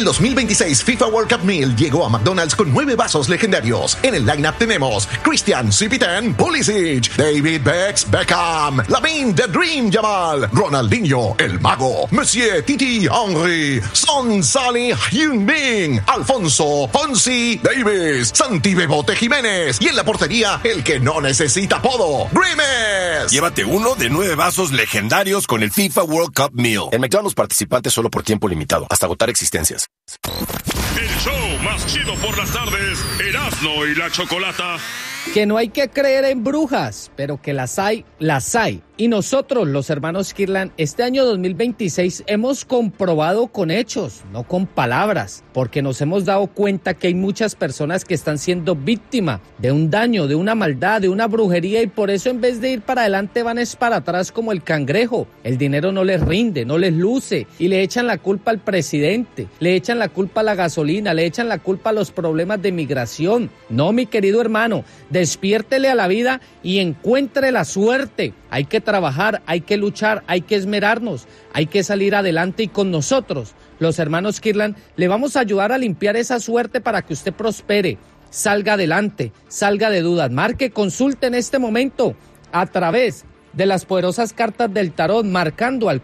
El 2026 FIFA World Cup Meal llegó a McDonald's con 9 vasos legendarios. En el lineup tenemos Christian Cipitan Pulisic, David Beckham, Lamine The Dream Yamal, Ronaldinho El Mago, Monsieur Titi Henry, Son Salih Heung-min, Alfonso Fonsi Davis, Santi Bebote Jiménez y en la portería el que no necesita apodo, Grimes. Llévate uno de 9 vasos legendarios con el FIFA World Cup Meal. En McDonald's participantes solo por tiempo limitado, hasta agotar existencias. El show más chido por las tardes, Erasmo y la Chocolata. Que no hay que creer en brujas, pero que las hay, las hay. Y nosotros, los hermanos Kirlan, este año 2026 hemos comprobado con hechos, no con palabras, porque nos hemos dado cuenta que hay muchas personas que están siendo víctimas de un daño, de una maldad, de una brujería, y por eso en vez de ir para adelante van es para atrás como el cangrejo. El dinero no les rinde, no les luce, y le echan la culpa al presidente, le echan la culpa a la gasolina, le echan la culpa a los problemas de migración. No, mi querido hermano, despiértele a la vida y encuentre la suerte. Hay que trabajar, hay que luchar, hay que esmerarnos, hay que salir adelante, y con nosotros, los hermanos Kirlan, le vamos a ayudar a limpiar esa suerte para que usted prospere, salga adelante, salga de dudas. Marque, consulte en este momento a través de las poderosas cartas del tarot, marcando al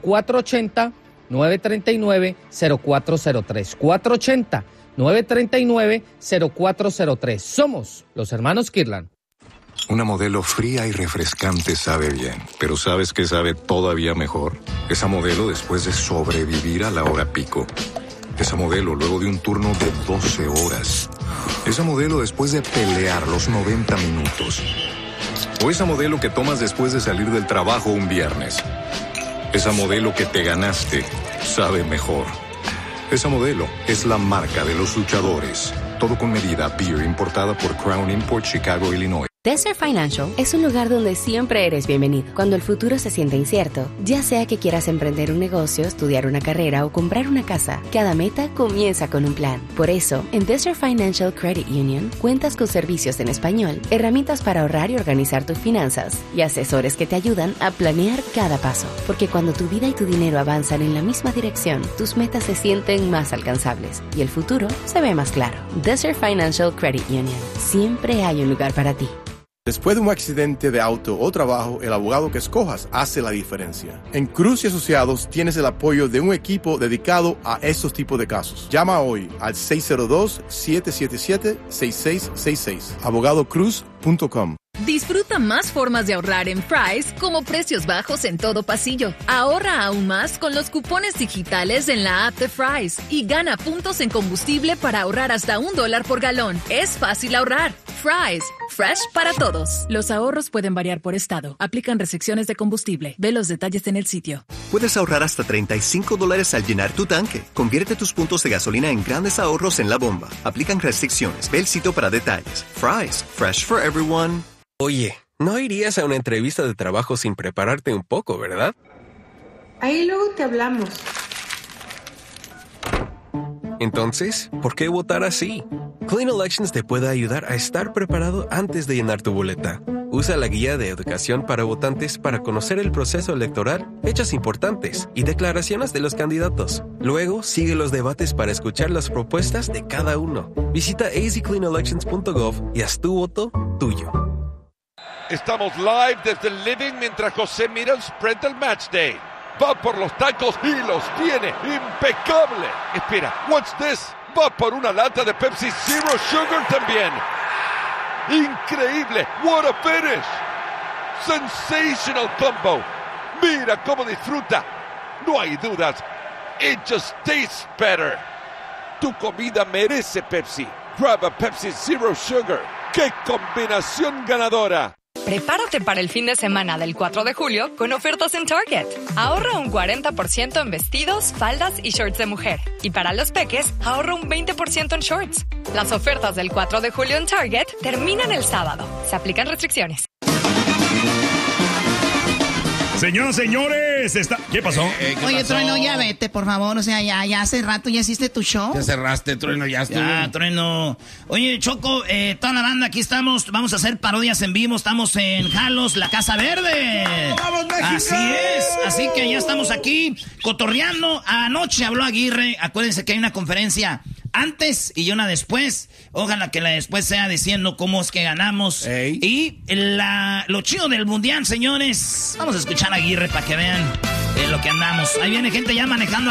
480-939-0403. 480-939-0403. Somos los hermanos Kirlan. Una modelo fría y refrescante sabe bien, pero ¿sabes qué sabe todavía mejor? Esa modelo después de sobrevivir a la hora pico. Esa modelo luego de un turno de 12 horas. Esa modelo después de pelear los 90 minutos. O esa modelo que tomas después de salir del trabajo un viernes. Esa modelo que te ganaste sabe mejor. Esa modelo es la marca de los luchadores. Todo con medida. Beer importada por Crown Import, Chicago, Illinois. Desert Financial es un lugar donde siempre eres bienvenido. Cuando el futuro se siente incierto, ya sea que quieras emprender un negocio, estudiar una carrera o comprar una casa, cada meta comienza con un plan. Por eso, en Desert Financial Credit Union, cuentas con servicios en español, herramientas para ahorrar y organizar tus finanzas, y asesores que te ayudan a planear cada paso. Porque cuando tu vida y tu dinero avanzan en la misma dirección, tus metas se sienten más alcanzables y el futuro se ve más claro. Desert Financial Credit Union. Siempre hay un lugar para ti. Después de un accidente de auto o trabajo, el abogado que escojas hace la diferencia. En Cruz y Asociados tienes el apoyo de un equipo dedicado a estos tipos de casos. Llama hoy al 602-777-6666. abogadocruz.com. Disfruta más formas de ahorrar en Fry's, como precios bajos en todo pasillo. Ahorra aún más con los cupones digitales en la app de Fry's y gana puntos en combustible para ahorrar hasta $1 por galón. Es fácil ahorrar. Fry's, fresh para todos. Los ahorros pueden variar por estado. Aplican restricciones de combustible. Ve los detalles en el sitio. Puedes ahorrar hasta $35 al llenar tu tanque. Convierte tus puntos de gasolina en grandes ahorros en la bomba. Aplican restricciones. Ve el sitio para detalles. Fry's, fresh for everyone. Oye, no irías a una entrevista de trabajo sin prepararte un poco, ¿verdad? Ahí luego te hablamos. Entonces, ¿por qué votar así? Clean Elections te puede ayudar a estar preparado antes de llenar tu boleta. Usa la guía de educación para votantes para conocer el proceso electoral, fechas importantes y declaraciones de los candidatos. Luego, sigue los debates para escuchar las propuestas de cada uno. Visita azcleanelections.gov y haz tu voto tuyo. Estamos live desde el living mientras José mira el spread del match day. Va por los tacos y los tiene. ¡Impecable! Espera, what's this? Va por una lata de Pepsi Zero Sugar también. ¡Increíble! What a finish! Sensational combo. Mira cómo disfruta. No hay dudas. It just tastes better. Tu comida merece Pepsi. Grab a Pepsi Zero Sugar. ¡Qué combinación ganadora! Prepárate para el fin de semana del 4 de julio con ofertas en Target. Ahorra un 40% en vestidos, faldas y shorts de mujer. Y para los peques, ahorra un 20% en shorts. Las ofertas del 4 de julio en Target terminan el sábado. Se aplican restricciones. Señoras, señores, ¿qué pasó? Oye, pasó? Trueno, ya vete, por favor. O sea, ya hace rato ya hiciste tu show. Ya cerraste, Trueno, ya estuvo. Ya, Trueno. Oye, Choco, toda la banda, aquí estamos. Vamos a hacer parodias en vivo. Estamos en Jalos, la Casa Verde. ¡Vamos, México! Así es. Así que ya estamos aquí cotorreando. Anoche habló Aguirre. Acuérdense que hay una conferencia antes y una después. Ojalá que la después sea diciendo cómo es que ganamos. Ey. Y lo chido del mundial, señores. Vamos a escuchar a Aguirre para que vean lo que andamos. Ahí viene gente ya manejando.